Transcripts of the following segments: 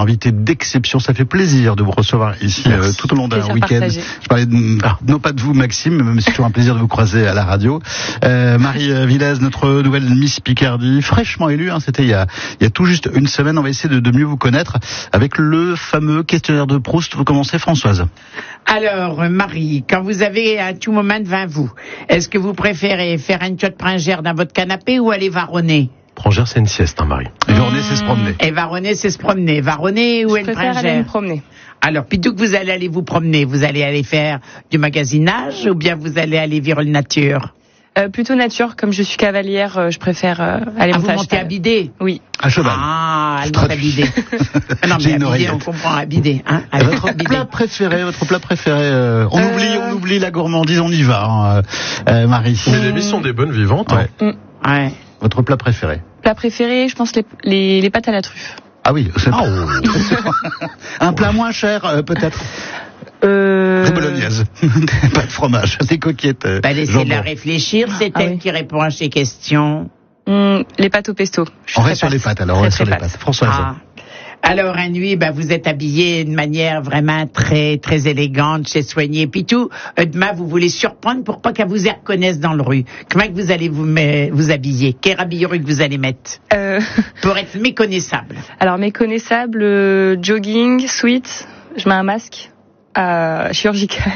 invité d'exception. Ça fait plaisir de vous recevoir ici tout au long d'un week-end. Je parlais non pas de vous, Maxime, mais c'est toujours un plaisir de vous croiser à la radio. Marie Villez, notre nouvelle Miss Picardie, fraîchement élue, c'était il y a tout juste une semaine. On va essayer de mieux vous connaître avec le fameux questionnaire de Proust. Vous commencez, Françoise. Alors, Marie, quand vous avez un tout moment devant vous, est-ce que vous préférez faire une chotte pringère dans votre canapé ou aller varonner? Prangère, c'est une sieste, Marie. Et varonner, c'est se promener. Et varonner, c'est se promener. Varonner ou une pringère? Je préfère aller me promener. Alors, plutôt que vous allez aller vous promener, vous allez aller faire du magasinage ou bien vous allez aller vivre la nature? Plutôt nature, comme je suis cavalière, je préfère aller monter à cheval. Vous montez à bidet? Oui. À cheval. Ah, elle monte à bidet. Non, mais à bidet, on comprend à bidet. Votre plat préféré, on oublie la gourmandise, on y va, Marie. Mais les Miss sont des bonnes vivantes. Ouais. Votre plat préféré? Plat préféré, je pense les pâtes à la truffe. Ah oui, c'est un plat moins cher, peut-être. Des bolognaises, pas de fromage, des coquillettes. Laissez-la réfléchir, c'est elle qui répond à ces questions. Les pâtes au pesto. On reste sur les pâtes, alors. Françoise. Alors, à nuit, vous êtes habillée de manière vraiment très, très élégante, chez soignée, puis tout. Demain, vous voulez surprendre pour pas qu'elle vous reconnaisse dans le rue. Comment que vous allez vous habiller? Quelle habillure que vous allez mettre? Pour être méconnaissable. Alors, méconnaissable, jogging, sweat, je mets un masque. Chirurgical.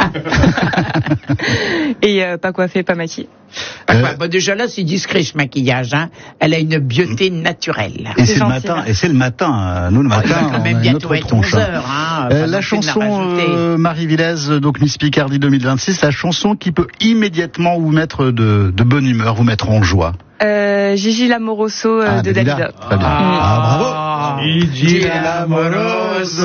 Et pas coiffé, pas maquillé. Déjà là, c'est discret ce maquillage. Elle a une beauté naturelle. Et c'est le matin. Nous, le matin, il va quand même bientôt être 11 heures. La chanson Marie Villez, donc Miss Picardie 2026, la chanson qui peut immédiatement vous mettre de bonne humeur, vous mettre en joie. Gigi l'amoroso de Dalida. Très bien. Bravo. Gigi l'amoroso.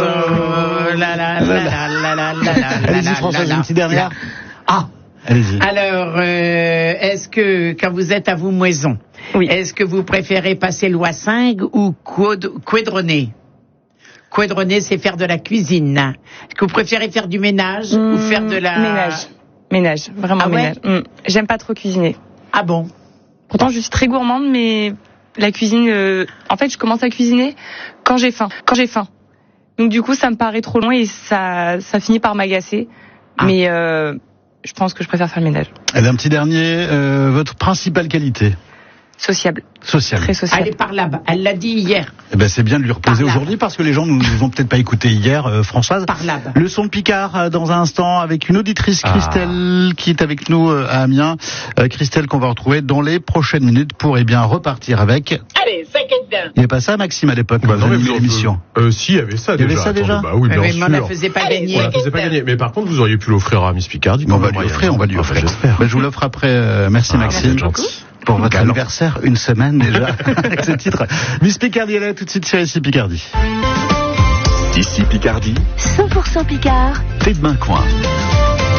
Allez-y, Françoise, une petite dernière. Allez-y. Alors, est-ce que, quand vous êtes à vous moison, est-ce que vous préférez passer l'oissingue ou couedronner? Couedronner, c'est faire de la cuisine. Est-ce que vous préférez faire du ménage ou faire de la... Ménage, vraiment ménage. J'aime pas trop cuisiner. Ah bon? Pourtant, je suis très gourmande, mais la cuisine... En fait, je commence à cuisiner quand j'ai faim. Donc du coup, ça me paraît trop long et ça finit par m'agacer. Mais je pense que je préfère faire le ménage. Allez, un petit dernier. Votre principale qualité? Sociable. Très sociable. Elle est parlable. Elle l'a dit hier. C'est bien de lui reposer aujourd'hui parce que les gens nous ont peut-être pas écouté hier, Françoise. Parlable. Le son de Picard dans un instant avec une auditrice, Christelle, qui est avec nous à Amiens. Christelle qu'on va retrouver dans les prochaines minutes pour repartir avec... Allez, 5 et dedans. Il n'y avait pas ça, Maxime, à l'époque, dans l'émission. Si, il y avait ça déjà. Il y avait ça déjà. Oui, bien sûr. Mais on ne la faisait pas gagner. On la faisait pas gagner. Mais par contre, vous auriez pu l'offrir à Miss Picardie. On va lui offrir. J'espère. Je vous l'offre après. Merci, Maxime. Pour votre anniversaire, une semaine déjà, avec ce titre. Miss Picardie, elle est tout de suite sur Ici Picardie. Ici Picardie. 100% Picard. T'es de Coin.